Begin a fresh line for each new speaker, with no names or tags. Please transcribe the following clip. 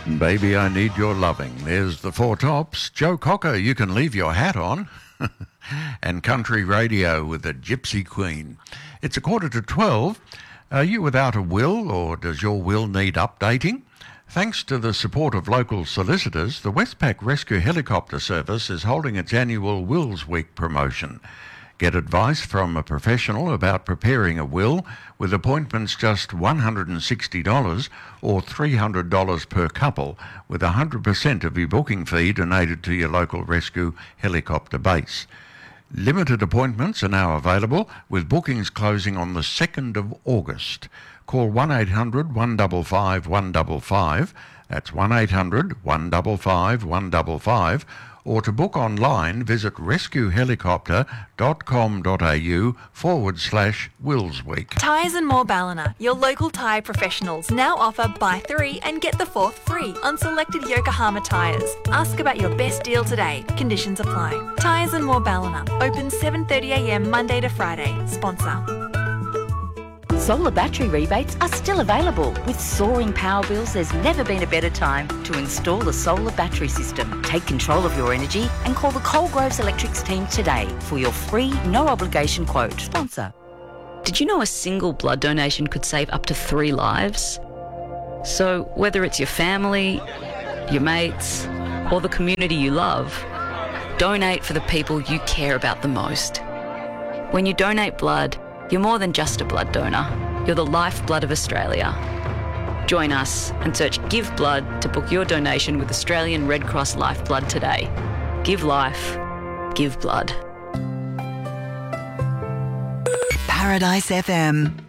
Baby, I Need Your Loving. There's the Four Tops. Joe Cocker, You Can Leave Your Hat On. And Country Radio with the Gypsy Queen. It's 11:45. Are you without a will, or does your will need updating? Thanks to the support of local solicitors, the Westpac Rescue Helicopter Service is holding its annual Wills Week promotion. Get advice from a professional about preparing a will, with appointments just $160 or $300 per couple, with 100% of your booking fee donated to your local rescue helicopter base. Limited appointments are now available, with bookings closing on the 2nd of August. Call 1-800-155-155, that's 1-800-155-155, or to book online, visit rescuehelicopter.com.au/Wills Week.
Tyres and More Ballina, your local tyre professionals, now offer buy 3 and get the 4th free on selected Yokohama tyres. Ask about your best deal today. Conditions apply. Tyres and More Ballina, open 7:30am Monday to Friday. Sponsor.
Solar battery rebates are still available. With soaring power bills, there's never been a better time to install a solar battery system. Take control of your energy and call the Coalgroves Electrics team today for your free, no-obligation quote. Sponsor.
Did you know a single blood donation could save up to 3 lives? So whether it's your family, your mates, or the community you love, donate for the people you care about the most. When you donate blood, you're more than just a blood donor. You're the lifeblood of Australia. Join us and search Give Blood to book your donation with Australian Red Cross Lifeblood today. Give life. Give blood.
Paradise FM.